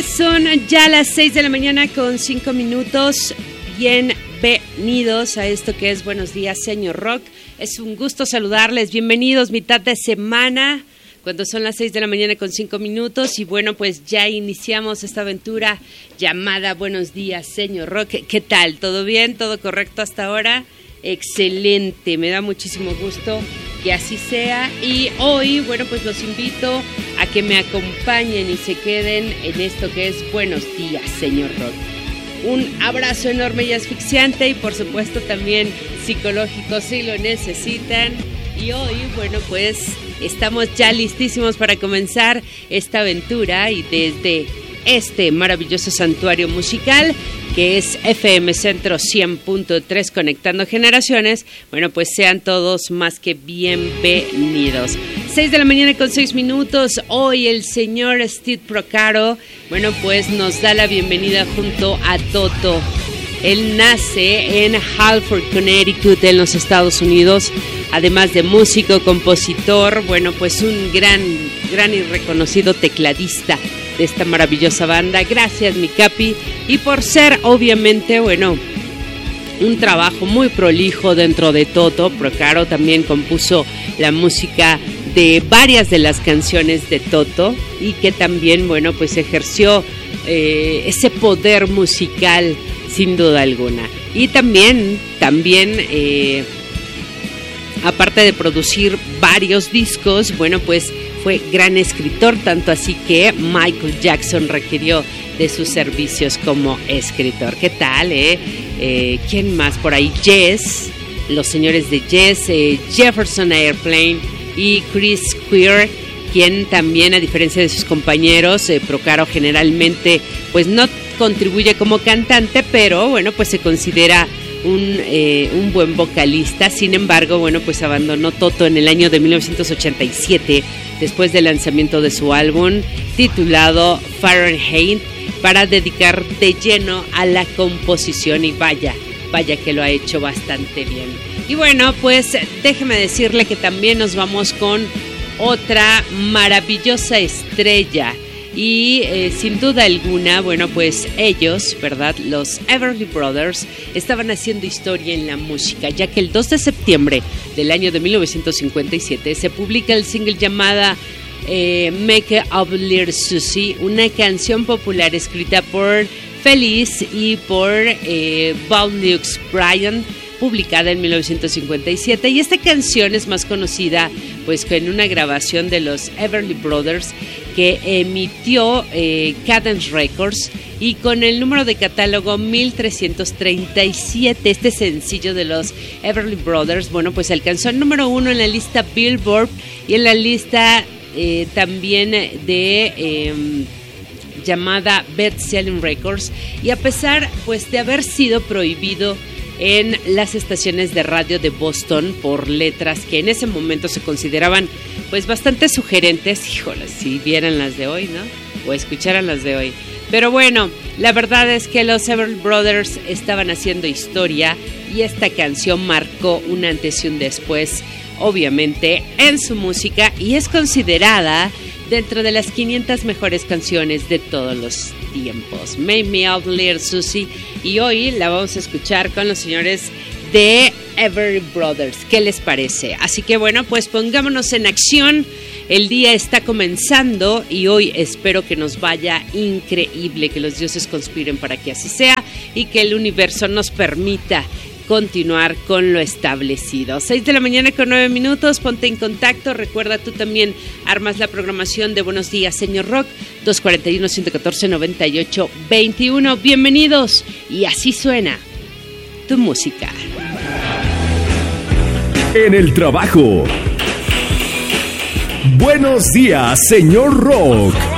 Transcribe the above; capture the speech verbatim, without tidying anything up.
días, son ya las seis de la mañana con cinco minutos. Bienvenidos a esto que es Buenos Días, Señor Rock. Es un gusto saludarles, bienvenidos, mitad de semana, cuando son las seis de la mañana con cinco minutos. Y bueno, pues ya iniciamos esta aventura llamada Buenos Días, Señor Rock. ¿Qué tal? ¿Todo bien? ¿Todo correcto hasta ahora? Excelente, me da muchísimo gusto que así sea. Y hoy, bueno, pues los invito a que me acompañen y se queden en esto que es Buenos Días, Señor Rock. Un abrazo enorme y asfixiante y por supuesto también psicológico si lo necesitan. Y hoy, bueno, pues estamos ya listísimos para comenzar esta aventura y desde este maravilloso santuario musical que es F M Centro cien punto tres conectando generaciones, bueno, pues sean todos más que bienvenidos. seis de la mañana con seis minutos, hoy el señor Steve Porcaro, bueno, pues nos da la bienvenida junto a Toto. Él nace en Hartford, Connecticut, en los Estados Unidos, además de músico, compositor, bueno, pues un gran, gran y reconocido tecladista de esta maravillosa banda. Gracias, mi Capi, y por ser, obviamente, bueno, un trabajo muy prolijo dentro de Toto. Porcaro también compuso la música de varias de las canciones de Toto y que también, bueno, pues ejerció eh, ese poder musical sin duda alguna. Y también, también, eh, aparte de producir varios discos, bueno, pues fue gran escritor, tanto así que Michael Jackson requirió de sus servicios como escritor. ¿Qué tal, eh? eh ¿Quién más por ahí? Yes, los señores de Yes, eh, Jefferson Airplane y Chris Queer, quien también, a diferencia de sus compañeros, eh, Porcaro generalmente pues no contribuye como cantante, pero bueno, pues se considera un, eh, un buen vocalista. Sin embargo, bueno, pues abandonó Toto en el año de mil novecientos ochenta y siete, después del lanzamiento de su álbum titulado Fahrenheit, para dedicar de lleno a la composición, y vaya, vaya que lo ha hecho bastante bien. Y bueno, pues déjeme decirle que también nos vamos con otra maravillosa estrella. Y eh, sin duda alguna, bueno, pues ellos, ¿verdad? Los Everly Brothers estaban haciendo historia en la música, ya que el dos de septiembre del año de mil novecientos cincuenta y siete se publica el single llamada eh, Make Up Little Susie, una canción popular escrita por Feliz y por eh, Bob Lux Bryan, publicada en mil novecientos cincuenta y siete, y esta canción es más conocida pues en una grabación de los Everly Brothers que emitió eh, Cadence Records, y con el número de catálogo mil trescientos treinta y siete. Este sencillo de los Everly Brothers, bueno, pues alcanzó el número uno en la lista Billboard y en la lista eh, también de eh, llamada Best Selling Records, y a pesar pues de haber sido prohibido en las estaciones de radio de Boston por letras que en ese momento se consideraban pues bastante sugerentes, híjole, si vieran las de hoy, ¿no? O escucharan las de hoy. Pero bueno, la verdad es que los Everly Brothers estaban haciendo historia y esta canción marcó un antes y un después, obviamente, en su música, y es considerada dentro de las quinientas mejores canciones de todos los tiempos. Make Me Up Little Susie, y hoy la vamos a escuchar con los señores de Everly Brothers. ¿Qué les parece? Así que bueno, pues pongámonos en acción. El día está comenzando y hoy espero que nos vaya increíble, que los dioses conspiren para que así sea y que el universo nos permita continuar con lo establecido. seis de la mañana con nueve minutos, ponte en contacto. Recuerda, tú también armas la programación de Buenos Días, Señor Rock, dos cuatro uno, uno uno cuatro, nueve ocho dos uno. Bienvenidos, y así suena tu música. En el trabajo. Buenos Días, Señor Rock.